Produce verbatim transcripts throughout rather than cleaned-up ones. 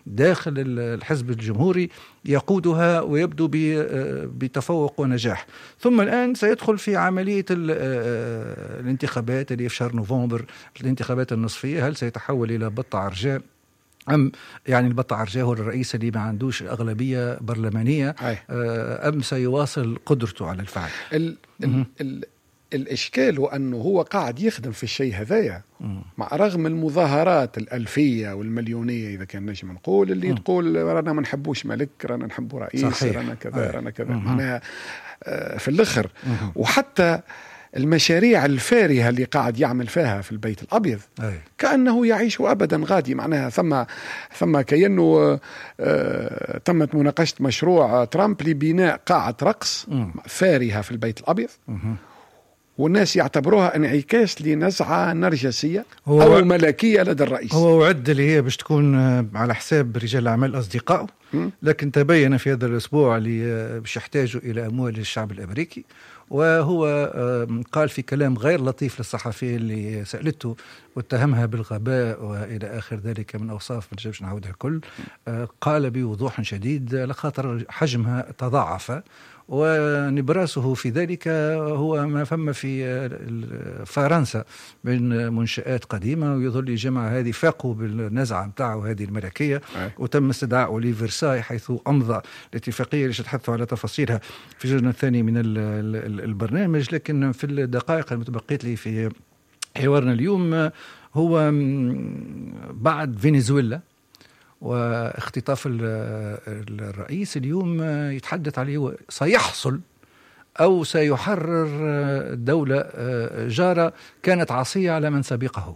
داخل الحزب الجمهوري يقودها ويبدو بتفوق ونجاح. ثم الآن سيدخل في عملية الانتخابات اللي في شهر نوفمبر، الانتخابات النصفية. هل سيتحول إلى بط عرجاء أم يعني البط عرجاء هو الرئيس اللي ما عندوش أغلبية برلمانية، أم سيواصل قدرته على الفعل؟ ال ال ال الإشكال هو أنه هو قاعد يخدم في الشيء هذايا مع رغم المظاهرات الألفية والمليونية إذا كان نجم نقول، اللي تقول رانا ما نحبوش ملك، رانا نحبوا رئيس، صحيح. رانا كذا رانا كذا، معناها في الآخر. وحتى المشاريع الفارهة اللي قاعد يعمل فيها في البيت الأبيض أي. كأنه يعيش أبدا غادي، معناها ثم ثم كأنه آه تمت مناقشة مشروع ترامب لبناء قاعة رقص فارهة في البيت الأبيض، والناس يعتبروها انعكاس لنزعة نرجسية أو ملكية لدى الرئيس. هو وعد اللي هي باش تكون على حساب رجال الأعمال أصدقائه، لكن تبين في هذا الأسبوع اللي باش يحتاجوا إلى أموال الشعب الأمريكي. وهو قال في كلام غير لطيف للصحفية اللي سألته واتهمها بالغباء وإلى آخر ذلك من أوصاف ما نجمش نعودها الكل. قال بوضوح شديد لخاطر حجمها تضاعف، ونبراسه في ذلك هو ما فما في فرنسا من منشآت قديمة، ويظل الجماعة هذه فاقوا بالنزعة متاعه هذه الملكية، وتم استدعاءه لفرساي حيث أمضى الاتفاقية اللي سنتحدث على تفاصيلها في الجزء الثاني من البرنامج. لكن في الدقائق المتبقية لي في حوارنا اليوم، هو بعد فنزويلا واختطاف الرئيس اليوم يتحدث عليه سيحصل أو سيحرر دولة جارة كانت عصية على من سبقه.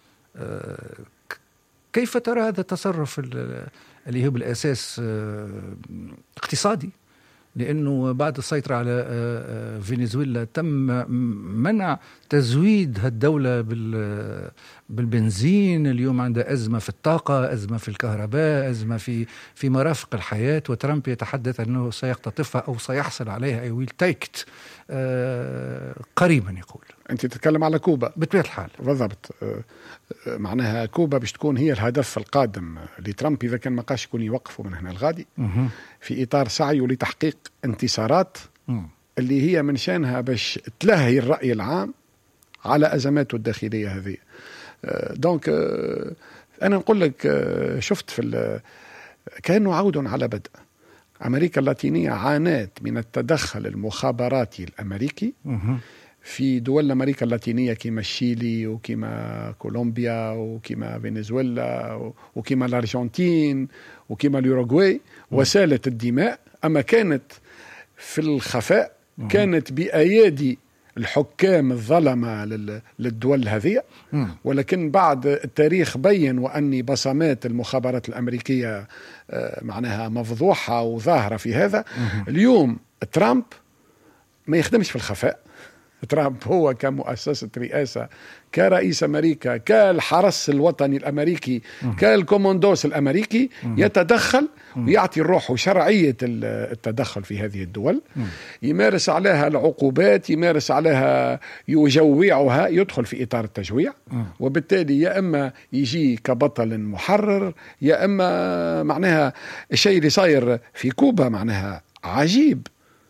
كيف ترى هذا التصرف اللي هو بالأساس اقتصادي؟ لأنه بعد السيطرة على فنزويلا تم منع تزويد هالدولة بالبنزين. اليوم عندها أزمة في الطاقة، أزمة في الكهرباء، أزمة في في مرافق الحياة، وترامب يتحدث أنه سيقتطفها أو سيحصل عليها أي ويل تيكت قريبا. يقول أنت تتكلم على كوبا بطبيعة الحال. بالضبط. معناها كوبا باش تكون هي الهدف القادم لترامب إذا كان ما قاش يكون يوقفوا من هنا الغادي في إطار سعيه لتحقيق انتصارات اللي هي من شانها باش تلهي الرأي العام على أزماته الداخلية هذه. دونك أنا نقول لك شفت في كانوا عود على بدء. أمريكا اللاتينية عانت من التدخل المخابراتي الأمريكي في دول أمريكا اللاتينية كما الشيلي وكما كولومبيا وكما فنزويلا وكما الأرجنتين وكما اليوروغواي، وسالت الدماء. أما كانت في الخفاء، كانت بأيادي الحكام الظلمة للدول هذه. ولكن بعد التاريخ بين وأن بصمات المخابرات الأمريكية معناها مفضوحة وظاهرة في هذا. اليوم ترامب ما يخدمش في الخفاء. ترامب هو كمؤسسة رئاسة، كرئيس أمريكا، كالحرس الوطني الأمريكي، كالكوموندوس الأمريكي، يتدخل ويعطي الروح وشرعية التدخل في هذه الدول، يمارس عليها العقوبات، يمارس عليها يجوعها، يدخل في إطار التجويع. وبالتالي يا إما يجي كبطل محرر، يا إما معناها الشيء اللي صاير في كوبا معناها عجيب،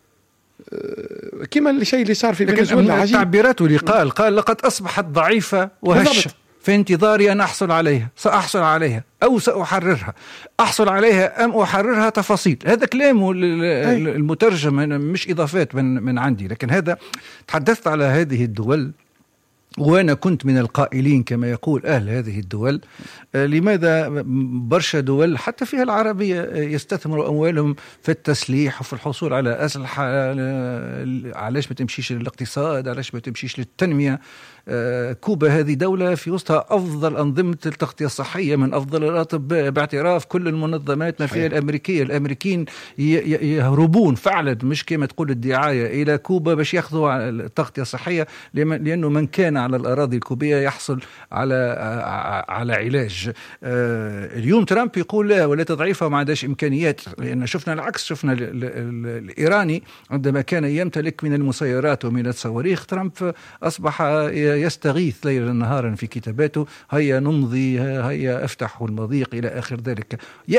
كما الشيء اللي صار في فنزويلا عجيب. تعبيراته اللي قال قال لقد أصبحت ضعيفة وهشة في انتظاري أن أحصل عليها، سأحصل عليها أو سأحررها، أحصل عليها أم أحررها، تفاصيل. هذا كلامه المترجم، مش إضافات من من عندي. لكن هذا تحدثت على هذه الدول، وأنا كنت من القائلين كما يقول أهل هذه الدول، لماذا برشا دول حتى فيها العربية يستثمروا أموالهم في التسليح وفي الحصول على أسلحة؟ علاش ما تمشيش للاقتصاد؟ علاش ما تمشيش للتنمية؟ كوبا هذه دولة في وسطها أفضل أنظمة التغطية الصحية، من أفضل الأطباء باعتراف كل المنظمات ما فيها الأمريكية. الأمريكيين يهربون فعلا، مش كما تقول الدعاية، إلى كوبا باش يأخذوا التغطية الصحية، لأنه من كان على الأراضي الكوبية يحصل على على علاج. اليوم ترامب يقول لا، ولا تضعيفها ما عندهاش إمكانيات. لأن شفنا العكس، شفنا الإيراني عندما كان يمتلك من المسيرات ومن الصواريخ، ترامب أصبح يستغيث ليلا نهارا في كتاباته، هيا نمضي، هيا افتحوا المضيق إلى آخر ذلك.